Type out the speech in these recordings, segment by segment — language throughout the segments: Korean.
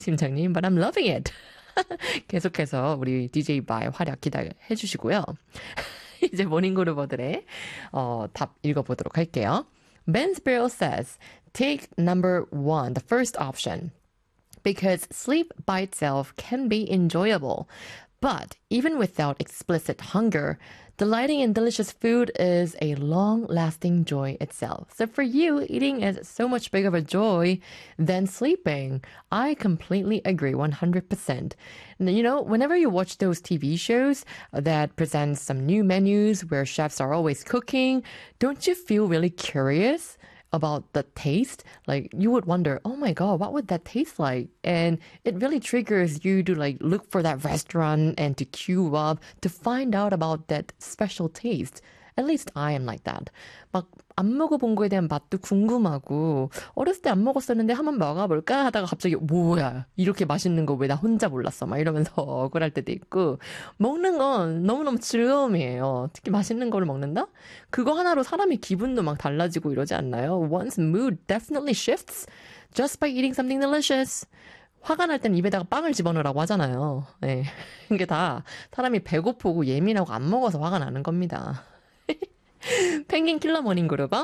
팀장님, but I'm loving it. 계속해서 우리 DJ 바의 활약 기대해 주시고요. 이제 모닝그루버들의 답 읽어보도록 할게요. Ben Sparrow says, take number one, the first option. Because sleep by itself can be enjoyable. But even without explicit hunger, delighting in delicious food is a long-lasting joy itself. So for you, eating is so much bigger of a joy than sleeping. I completely agree 100%. You know, whenever you watch those TV shows that present some new menus where chefs are always cooking, don't you feel really curious about the taste? Like you would wonder, oh my god, what would that taste like? And it really triggers you to like look for that restaurant and to queue up to find out about that special taste. At least I am like that. 막 안 먹어본 거에 대한 맛도 궁금하고 어렸을 때 안 먹었었는데 한번 먹어볼까 하다가 갑자기 뭐야 이렇게 맛있는 거 왜 나 혼자 몰랐어 막 이러면서 억울할 때도 있고 먹는 건 너무너무 즐거움이에요. 특히 맛있는 거를 먹는다? 그거 하나로 사람의 기분도 막 달라지고 이러지 않나요? One's mood definitely shifts just by eating something delicious. 화가 날 땐 입에다가 빵을 집어넣으라고 하잖아요. 네. 이게 다 사람이 배고프고 예민하고 안 먹어서 화가 나는 겁니다. 펭귄 킬러 모닝 그루버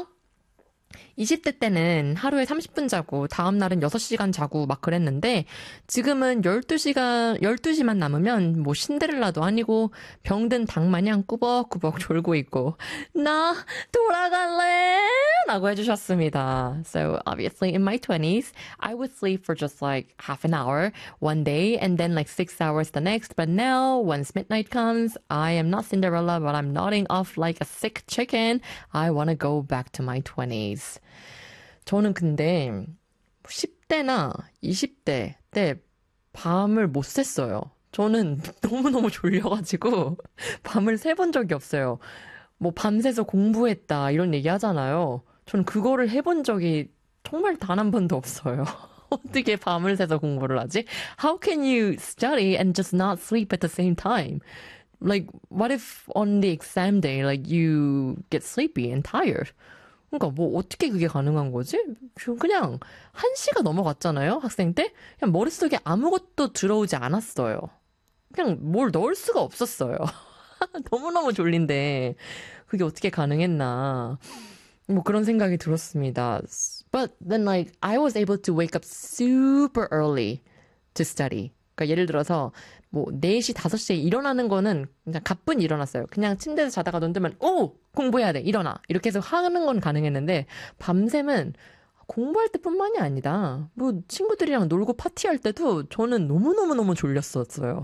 20대 때는 하루에 30분 자고 다음날은 6시간 자고 막 그랬는데 지금은 12시만 남으면 뭐 신데렐라도 아니고 병든 닭마냥 꾸벅꾸벅 졸고 있고 나 돌아갈래 라고 해주셨습니다. So obviously in my 20s I would sleep for just like half an hour one day and then like 6 hours the next. But now once midnight comes I am not Cinderella but I'm nodding off like a sick chicken. I want to go back to my 20s. 저는 근데 10대나 20대 때 밤을 못 샜어요. 저는 너무너무 졸려가지고 밤을 새본 적이 없어요. 뭐 밤새서 공부했다 이런 얘기 하잖아요. 저는 그거를 해본 적이 정말 단 한 번도 없어요. 어떻게 밤을 새서 공부를 하지? How can you study and just not sleep at the same time? Like, what if on the exam day, like, you get sleepy and tired? 그러니까 뭐 어떻게 그게 가능한 거지? 그냥 1시가 넘어갔잖아요, 학생 때? 그냥 머릿속에 아무것도 들어오지 않았어요. 그냥 뭘 넣을 수가 없었어요. 너무너무 졸린데 그게 어떻게 가능했나. 뭐 그런 생각이 들었습니다. But then like I was able to wake up super early to study. 그러니까 예를 들어서 뭐 4시, 5시에 일어나는 거는 그냥 가뿐히 일어났어요. 그냥 침대에서 자다가 눈 뜨면 오! 공부해야 돼. 일어나. 이렇게 해서 하는 건 가능했는데 밤샘은 공부할 때뿐만이 아니다. 뭐 친구들이랑 놀고 파티할 때도 저는 너무너무너무 졸렸었어요.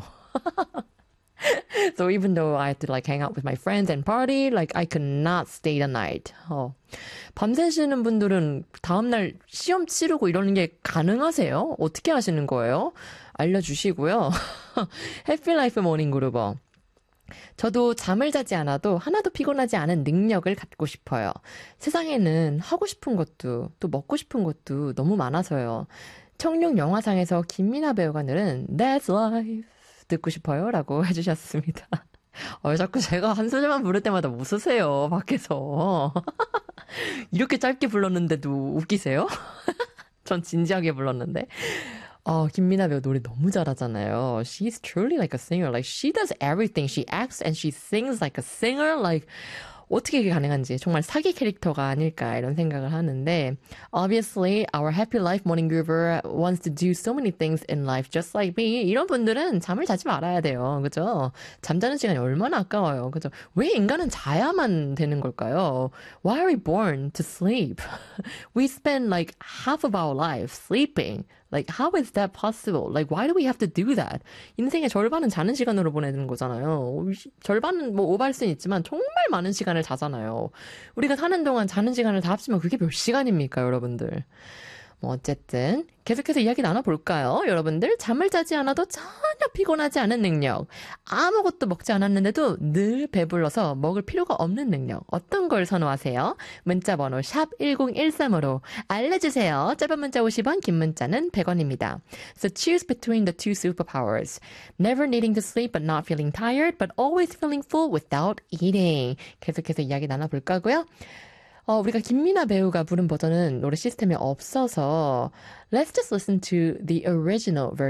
So even though I had to like hang out with my friends and party, like I could not stay the night. 밤새시는 분들은 다음날 시험 치르고 이러는 게 가능하세요? 어떻게 하시는 거예요? 알려주시고요. 해피라이프 모닝그루버. 저도 잠을 자지 않아도 하나도 피곤하지 않은 능력을 갖고 싶어요. 세상에는 하고 싶은 것도 또 먹고 싶은 것도 너무 많아서요. 청룡 영화상에서 김미나 배우가 늘은 That's life 듣고 싶어요 라고 해주셨습니다. 자꾸 제가 한 소절만 부를 때마다 웃으세요 밖에서. 이렇게 짧게 불렀는데도 웃기세요? 전 진지하게 불렀는데. 김미나 배우 노래 너무 잘하잖아요. She's truly like a singer. Like she does everything. She acts and she sings like a singer. Like 어떻게 이게 가능한지 정말 사기 캐릭터가 아닐까 이런 생각을 하는데 obviously our happy life morning groover wants to do so many things in life just like me. 이런 분들은 잠을 자지 말아야 돼요. 그죠? 잠자는 시간이 얼마나 아까워요. 그죠? 왜 인간은 자야만 되는 걸까요? Why are we born to sleep? We spend like half of our life sleeping. Like, how is that possible? Like, why do we have to do that? 인생의 절반은 자는 시간으로 보내는 거잖아요. 절반은 뭐 오버할 수는 있지만 정말 많은 시간을 자잖아요. 우리가 사는 동안 자는 시간을 다 합치면 그게 몇 시간입니까, 여러분들? 뭐 어쨌든 계속해서 이야기 나눠볼까요? 여러분들 잠을 자지 않아도 전혀 피곤하지 않은 능력, 아무것도 먹지 않았는데도 늘 배불러서 먹을 필요가 없는 능력, 어떤 걸 선호하세요? 문자번호 샵 1013으로 알려주세요. 짧은 문자 50원, 긴 문자는 100원입니다. So choose between the two superpowers. Never needing to sleep but not feeling tired, but always feeling full without eating. 계속해서 이야기 나눠볼 거고요. 우리가 김미나 배우가 부른 버전은 노래 시스템에 없어서 Let's just listen to the original version.